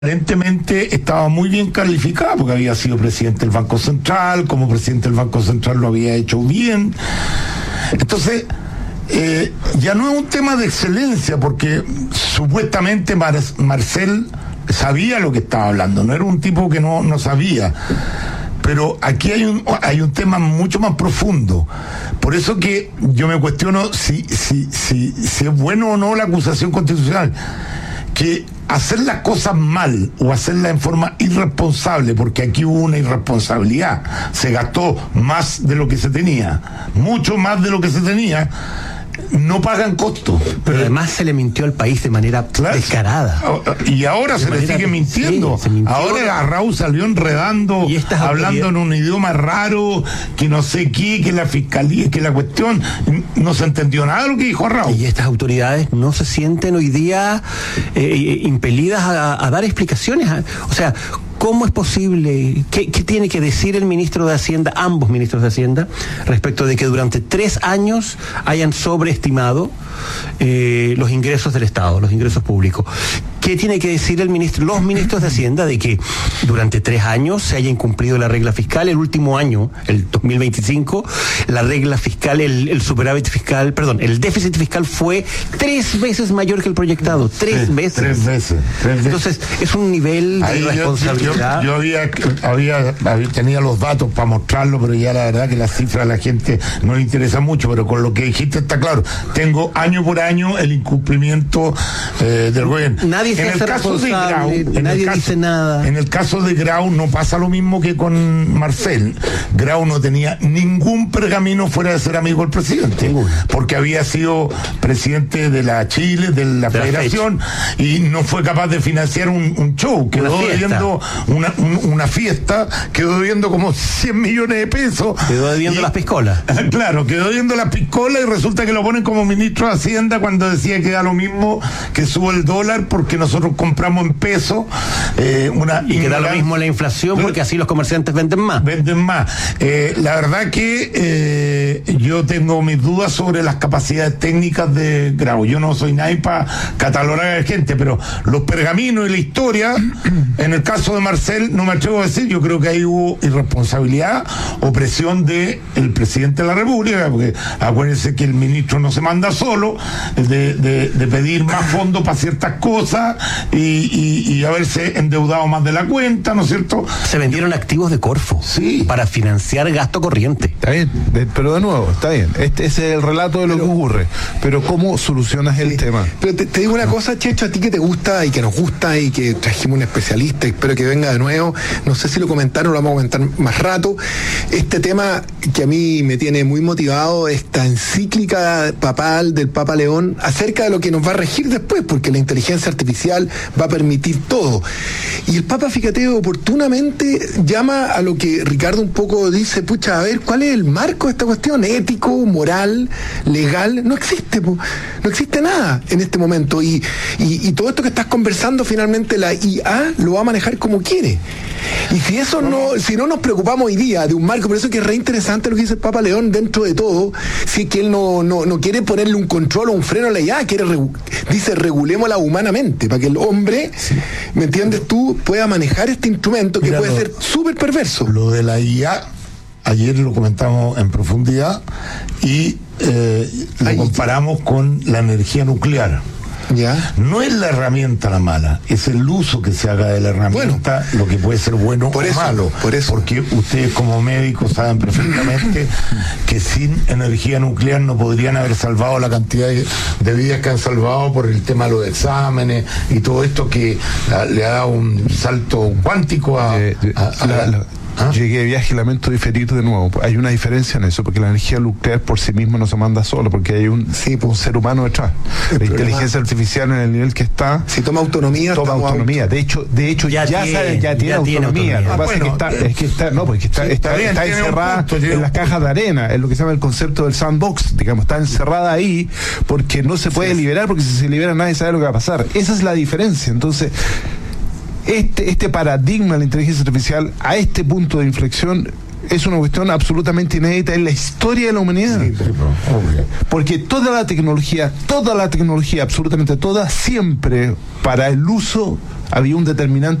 Aparentemente estaba muy bien calificado porque había sido presidente del Banco Central, como presidente del Banco Central lo había hecho bien. Entonces, ya no es un tema de excelencia porque supuestamente Marcel sabía lo que estaba hablando, no era un tipo que no sabía. Pero aquí hay un tema mucho más profundo. Por eso que yo me cuestiono si es bueno o no la acusación constitucional. Que hacer las cosas mal o hacerlas en forma irresponsable, porque aquí hubo una irresponsabilidad, se gastó más de lo que se tenía, mucho más de lo que se tenía, no pagan costos. Pero además se le mintió al país de manera descarada. Y ahora se le sigue mintiendo. Sí, mintió. Ahora Raúl salió enredando, hablando en un idioma raro, que no sé qué, que la fiscalía, que la cuestión, no se entendió nada de lo que dijo Raúl. Y estas autoridades no se sienten hoy día impelidas a dar explicaciones. O sea, ¿cómo es posible? ¿Qué tiene que decir el ministro de Hacienda, ambos ministros de Hacienda, respecto de que durante 3 años hayan sobreestimado los ingresos del Estado, los ingresos públicos? ¿Qué tiene que decir los ministros de Hacienda de que durante 3 años se haya incumplido la regla fiscal? El último año, el 2025, la regla fiscal, el superávit fiscal, perdón, el déficit fiscal fue 3 veces mayor que el proyectado. 3 veces. 3 veces. Entonces, es un nivel de irresponsabilidad. Yo tenía los datos para mostrarlo, pero ya la verdad que las cifras a la gente no le interesa mucho, pero con lo que dijiste está claro. Tengo año por año el incumplimiento del gobierno. Nadie se hace responsable, nadie dice nada. En el caso de Grau no pasa lo mismo que con Marcel. Grau no tenía ningún pergamino fuera de ser amigo del presidente, porque había sido presidente de la Chile, de la Federación, y no fue capaz de financiar un show. Quedó debiendo una fiesta, quedó debiendo como 100 millones de pesos. Quedó debiendo las piscolas. Claro, quedó debiendo las piscolas y resulta que lo ponen como ministro de Hacienda cuando decía que da lo mismo que sube el dólar porque nosotros compramos en pesos. Y que da lo mismo la inflación porque así los comerciantes venden más. La verdad que yo tengo mis dudas sobre las capacidades técnicas de Grau. Yo no soy nadie para catalogar a la gente, pero los pergaminos y la historia, en el caso de Marcel, no me atrevo a decir, yo creo que ahí hubo irresponsabilidad o presión del presidente de la República, porque acuérdense que el ministro no se manda solo, de pedir más fondos para ciertas cosas y haberse endeudado más de la cuenta, ¿no es cierto? Se vendieron activos de Corfo para financiar gasto corriente. Está bien, pero de nuevo, está bien. Ese es el relato de lo que ocurre. Pero ¿cómo solucionas el tema? Pero te digo una cosa, Checho, a ti que te gusta y que nos gusta y que trajimos un especialista, espero que venga de nuevo. No sé si lo comentaron, lo vamos a comentar más rato. Este tema que a mí me tiene muy motivado, esta encíclica papal del Papa León acerca de lo que nos va a regir después, porque la inteligencia artificial va a permitir todo. Y el Papa, fíjate, oportunamente llama a lo que Ricardo un poco dice, pucha, a ver, ¿cuál es el marco de esta cuestión? Ético, moral, legal, no existe, no existe nada en este momento. Y todo esto que estás conversando, finalmente la IA lo va a manejar como quiere. Y si no nos preocupamos hoy día de un marco, por eso es que es re interesante lo que dice el Papa León dentro de todo, si es que él no quiere ponerle un control o un freno a la IA, dice regulémosla humanamente, para que el hombre, ¿me entiendes tú?, pueda manejar este instrumento que puede ser súper perverso. Lo de la IA, ayer lo comentamos en profundidad y lo comparamos con la energía nuclear. ¿Ya? No es la herramienta la mala, es el uso que se haga de la herramienta lo que puede ser bueno o malo. Porque ustedes como médicos saben perfectamente que sin energía nuclear no podrían haber salvado la cantidad de vidas que han salvado por el tema de los exámenes y todo esto que le ha dado un salto cuántico Llegué de viaje y lamento diferir de nuevo. Hay una diferencia en eso, porque la energía nuclear por sí misma no se manda solo, porque hay un ser humano detrás. La inteligencia artificial en el nivel que está, si toma autonomía. De hecho ya tiene autonomía. Lo que pasa es que está encerrada en las cajas de arena, es lo que se llama el concepto del sandbox, digamos, está encerrada ahí porque no se puede liberar, porque si se libera nadie sabe lo que va a pasar. Esa es la diferencia. Entonces, este paradigma de la inteligencia artificial a este punto de inflexión es una cuestión absolutamente inédita en la historia de la humanidad. Porque toda la tecnología, absolutamente toda, siempre para el uso había un determinante